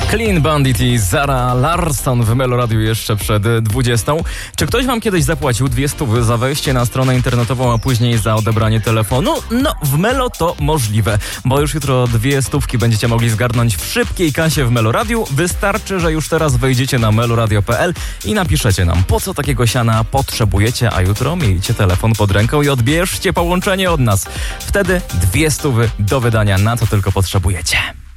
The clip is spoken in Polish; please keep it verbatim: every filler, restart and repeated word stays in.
Clean Bandit i Zara Larsson w Meloradiu jeszcze przed dwudziestą. Czy ktoś wam kiedyś zapłacił dwie stówy za wejście na stronę internetową, a później za odebranie telefonu? No, w Melo to możliwe, bo już jutro dwie stówki będziecie mogli zgarnąć w szybkiej kasie w Meloradiu. Wystarczy, że już teraz wejdziecie na meloradio kropka p l i napiszecie nam, po co takiego siana potrzebujecie, a jutro miejcie telefon pod ręką i odbierzcie połączenie od nas. Wtedy dwie stówy do wydania, na co tylko potrzebujecie.